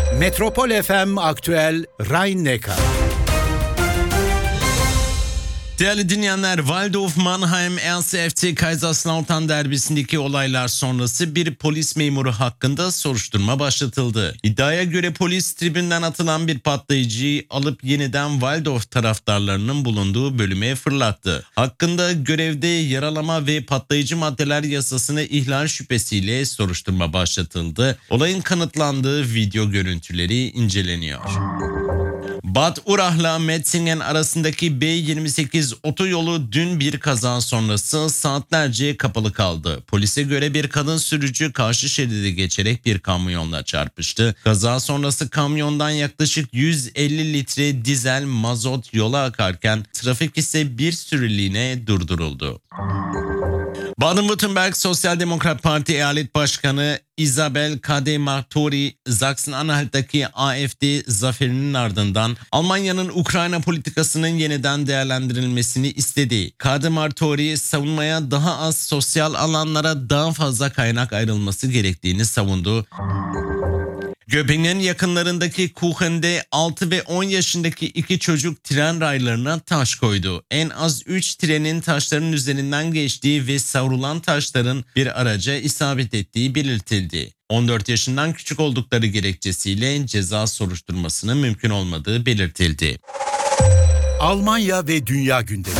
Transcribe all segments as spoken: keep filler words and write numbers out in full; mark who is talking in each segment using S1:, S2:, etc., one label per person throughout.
S1: Metropol F M Aktüel Rhein-Neckar.
S2: Değerli dinleyenler, Waldhof Mannheim erste F C Kaiserslautern derbisindeki olaylar sonrası bir polis memuru hakkında soruşturma başlatıldı. İddiaya göre polis tribünden atılan bir patlayıcıyı alıp yeniden Waldhof taraftarlarının bulunduğu bölüme fırlattı. Hakkında görevde yaralama ve patlayıcı maddeler yasasını ihlal şüphesiyle soruşturma başlatıldı. Olayın kanıtlandığı video görüntüleri inceleniyor. Bad Urach'la Metzingen arasındaki B yirmi sekiz otoyolu dün bir kaza sonrası saatlerce kapalı kaldı. Polise göre bir kadın sürücü karşı şeridi geçerek bir kamyonla çarpıştı. Kaza sonrası kamyondan yaklaşık yüz elli litre dizel mazot yola akarken trafik ise bir süreliğine durduruldu. Baden-Württemberg Sosyal Demokrat Parti Eyalet Başkanı Isabel Kadeh-Martori, Sachsen-Anhalt'taki A F D zaferinin ardından Almanya'nın Ukrayna politikasının yeniden değerlendirilmesini istedi. Kadeh-Martori, savunmaya daha az, sosyal alanlara daha fazla kaynak ayrılması gerektiğini savundu. Göppingen yakınlarındaki Kuchen'de altı ve on yaşındaki iki çocuk tren raylarına taş koydu. En az üç trenin taşların üzerinden geçtiği ve savrulan taşların bir araca isabet ettiği belirtildi. on dört yaşından küçük oldukları gerekçesiyle ceza soruşturmasının mümkün olmadığı belirtildi.
S1: Almanya ve Dünya gündemi.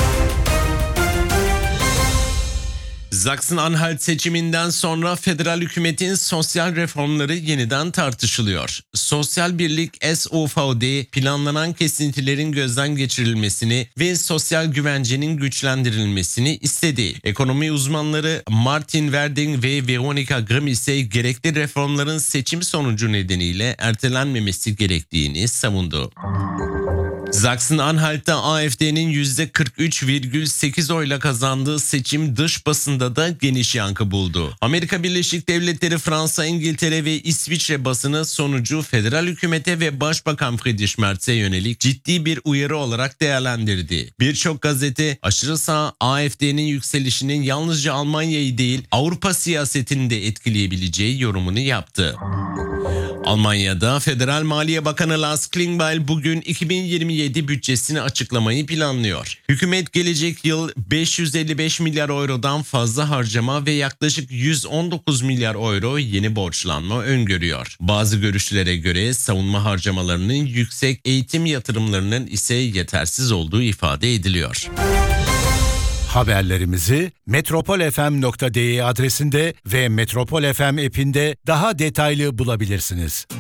S2: Sachsen-Anhalt seçiminden sonra federal hükümetin sosyal reformları yeniden tartışılıyor. Sosyal Birlik S O V D planlanan kesintilerin gözden geçirilmesini ve sosyal güvencenin güçlendirilmesini istedi. Ekonomi uzmanları Martin Werding ve Veronika Grimm ise gerekli reformların seçim sonucu nedeniyle ertelenmemesi gerektiğini savundu. Sachsen-Anhalt'ta A F D'nin yüzde kırk üç virgül sekiz oyla kazandığı seçim dış basında da geniş yankı buldu. Amerika Birleşik Devletleri, Fransa, İngiltere ve İsviçre basını sonucu federal hükümete ve Başbakan Friedrich Merz'e yönelik ciddi bir uyarı olarak değerlendirdi. Birçok gazete aşırı sağ A F D'nin yükselişinin yalnızca Almanya'yı değil Avrupa siyasetini de etkileyebileceği yorumunu yaptı. Almanya'da Federal Maliye Bakanı Lars Klingbeil bugün iki bin yirmi yedi bütçesini açıklamayı planlıyor. Hükümet gelecek yıl beş yüz elli beş milyar eurodan fazla harcama ve yaklaşık yüz on dokuz milyar euro yeni borçlanma öngörüyor. Bazı görüşlere göre savunma harcamalarının yüksek, eğitim yatırımlarının ise yetersiz olduğu ifade ediliyor.
S1: Haberlerimizi metropol f m nokta d e adresinde ve Metropol F M app'inde daha detaylı bulabilirsiniz.